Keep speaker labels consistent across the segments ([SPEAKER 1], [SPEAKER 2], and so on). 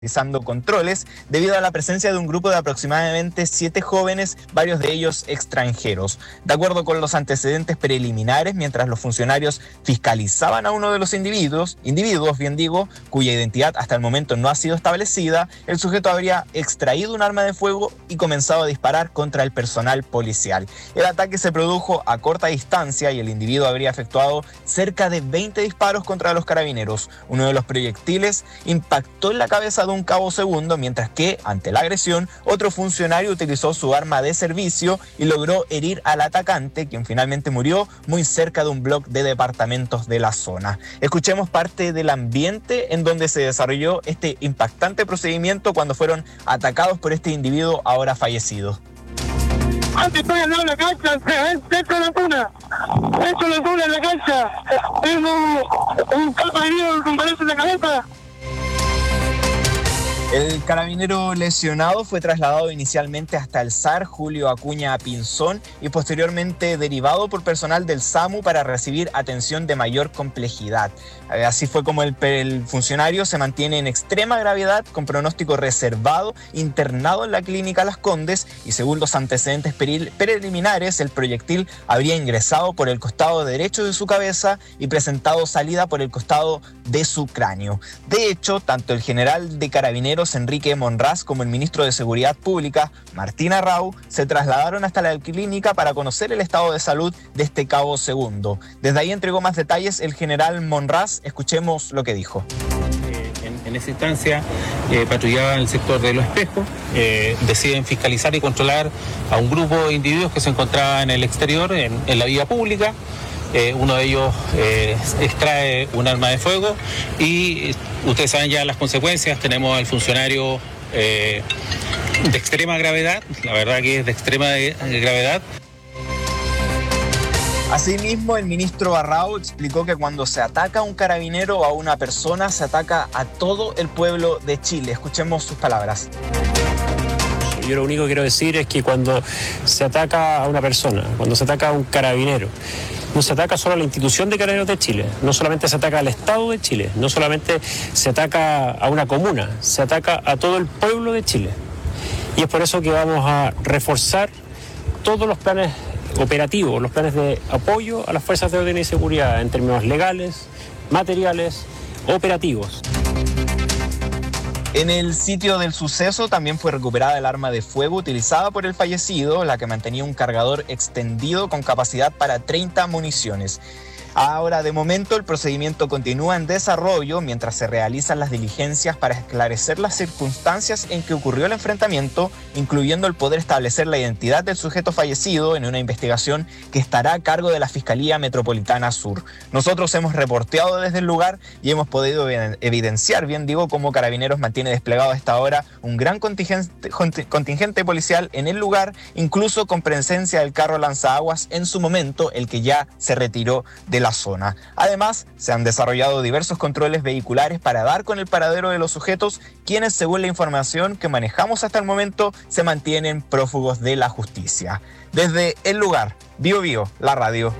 [SPEAKER 1] realizando controles debido a la presencia de un grupo de aproximadamente 7 jóvenes, varios de ellos extranjeros. De acuerdo con los antecedentes preliminares, mientras los funcionarios fiscalizaban a uno de los individuos, cuya identidad hasta el momento no ha sido establecida, el sujeto habría extraído un arma de fuego y comenzado a disparar contra el personal policial. El ataque se produjo a corta distancia y el individuo habría efectuado cerca de 20 disparos contra los carabineros. Uno de los proyectiles impactó en la cabeza de un cabo segundo, mientras que, ante la agresión, otro funcionario utilizó su arma de servicio y logró herir al atacante, quien finalmente murió muy cerca de un bloque de departamentos de la zona. Escuchemos parte del ambiente en donde se desarrolló este impactante procedimiento cuando fueron atacados por este individuo ahora fallecido.
[SPEAKER 2] Antes estoy al lado de la cancha, dentro de la tuna en la cancha. Tengo un capa herido con balazo en la cabeza.
[SPEAKER 1] El carabinero lesionado fue trasladado inicialmente hasta el SAR Julio Acuña Pinzón y posteriormente derivado por personal del SAMU para recibir atención de mayor complejidad. Así fue como el funcionario se mantiene en extrema gravedad con pronóstico reservado, internado en la clínica Las Condes, y según los antecedentes preliminares, el proyectil habría ingresado por el costado derecho de su cabeza y presentado salida por el costado de su cráneo. De hecho, tanto el general de Carabineros Enrique Monraz como el ministro de Seguridad Pública Martín Arrau se trasladaron hasta la clínica para conocer el estado de salud de este cabo segundo. Desde ahí entregó más detalles el general Monraz. Escuchemos lo que dijo.
[SPEAKER 3] En esa instancia patrullaban el sector de Los Espejos, deciden fiscalizar y controlar a un grupo de individuos que se encontraban en el exterior, en la vía pública. Uno de ellos extrae un arma de fuego y ustedes saben ya las consecuencias. Tenemos al funcionario de extrema gravedad, la verdad que es de extrema gravedad.
[SPEAKER 1] Asimismo, el ministro Arrau explicó que cuando se ataca a un carabinero o a una persona, se ataca a todo el pueblo de Chile. Escuchemos sus palabras.
[SPEAKER 4] Yo lo único que quiero decir es que cuando se ataca a una persona, cuando se ataca a un carabinero, no se ataca solo a la institución de Carabineros de Chile, no solamente se ataca al Estado de Chile, no solamente se ataca a una comuna, se ataca a todo el pueblo de Chile. Y es por eso que vamos a reforzar todos los planes operativos, los planes de apoyo a las fuerzas de orden y seguridad en términos legales, materiales, operativos.
[SPEAKER 1] En el sitio del suceso también fue recuperada el arma de fuego utilizada por el fallecido, la que mantenía un cargador extendido con capacidad para 30 municiones. Ahora, de momento, el procedimiento continúa en desarrollo mientras se realizan las diligencias para esclarecer las circunstancias en que ocurrió el enfrentamiento, incluyendo el poder establecer la identidad del sujeto fallecido en una investigación que estará a cargo de la Fiscalía Metropolitana Sur. Nosotros hemos reporteado desde el lugar y hemos podido evidenciar, cómo Carabineros mantiene desplegado a esta hora un gran contingente policial en el lugar, incluso con presencia del carro lanzaguas en su momento, el que ya se retiró de la zona. Además, se han desarrollado diversos controles vehiculares para dar con el paradero de los sujetos, quienes, según la información que manejamos hasta el momento, se mantienen prófugos de la justicia. Desde el lugar, Bio Bio, la radio.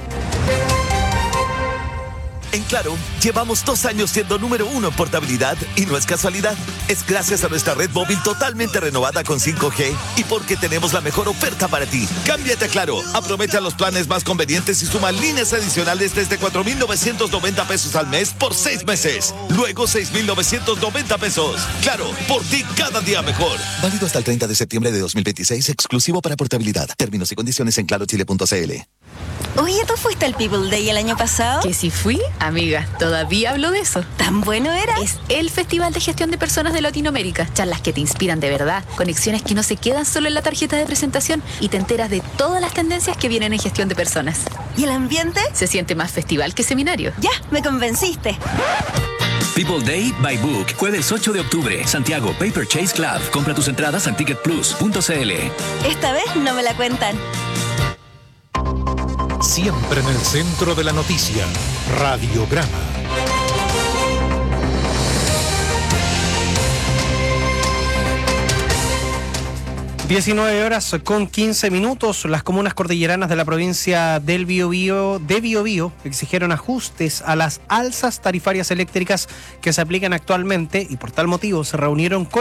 [SPEAKER 5] En Claro, llevamos 2 años siendo número 1 en portabilidad y no es casualidad. Es gracias a nuestra red móvil totalmente renovada con 5G y porque tenemos la mejor oferta para ti. Cámbiate a Claro, aprovecha los planes más convenientes y suma líneas adicionales desde 4,990 pesos al mes por 6 meses. Luego 6,990 pesos. Claro, por ti cada día mejor. Válido hasta el 30 de septiembre de 2026, exclusivo para portabilidad. Términos y condiciones en clarochile.cl.
[SPEAKER 6] Oye, ¿tú fuiste al People Day el año pasado?
[SPEAKER 7] ¿Que si fui? Amiga, todavía hablo de eso.
[SPEAKER 6] ¿Tan bueno era?
[SPEAKER 7] Es el Festival de Gestión de Personas de Latinoamérica. Charlas que te inspiran de verdad, conexiones que no se quedan solo en la tarjeta de presentación y te enteras de todas las tendencias que vienen en gestión de personas.
[SPEAKER 6] ¿Y el ambiente?
[SPEAKER 7] Se siente más festival que seminario.
[SPEAKER 6] Ya, me convenciste.
[SPEAKER 8] People Day by Book, jueves 8 de octubre, Santiago Paper Chase Club. Compra tus entradas en ticketplus.cl.
[SPEAKER 6] Esta vez no me la cuentan.
[SPEAKER 9] Siempre en el centro de la noticia, Radiograma.
[SPEAKER 10] 19 horas con 15 minutos. Las comunas cordilleranas de la provincia del Biobío exigieron ajustes a las alzas tarifarias eléctricas que se aplican actualmente y por tal motivo se reunieron con